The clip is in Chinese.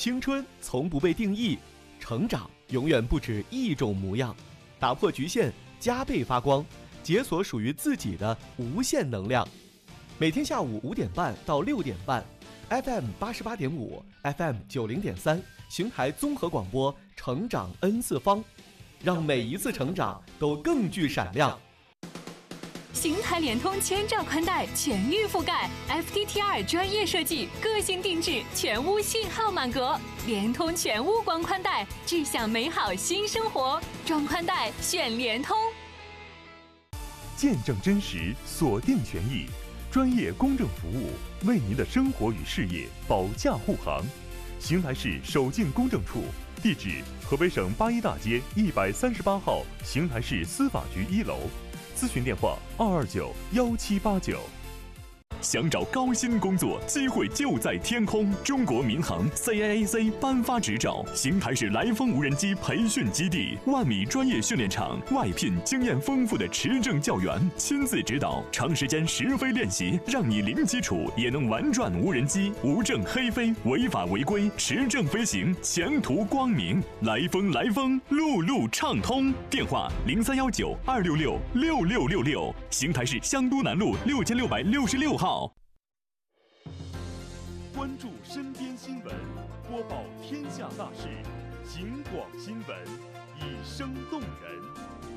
青春从不被定义，成长永远不止一种模样。打破局限，加倍发光，解锁属于自己的无限能量。每天下午5点半到6点半 ，FM 88.5 ，FM 90.3，邢台综合广播，成长 N 次方，让每一次成长都更具闪亮。 邢台联通千兆宽带全域覆盖 ，FTTR 专业设计，个性定制，全屋信号满格。联通全屋光宽带，志向美好新生活。装宽带选联通。 见证真实，锁定权益，专业公证服务，为您的生活与事业保驾护航。邢台市首进公证处，地址：河北省八一大街138号邢台市司法局1楼。咨询电话2291789。想找高薪工作，机会就在天空。中国民航 CAAC 颁发执照，邢台市来风无人机培训基地，万米专业训练场，外聘经验丰富的持证教员，亲自指导，长时间实飞练习，让你零基础也能玩转无人机，无证黑飞，违法违规，持证飞行，前途光明。来风，路路畅通。电话0319266666，邢台市香都南路6666号。关注身边新闻，播报天下大事，警广新闻，以声动人。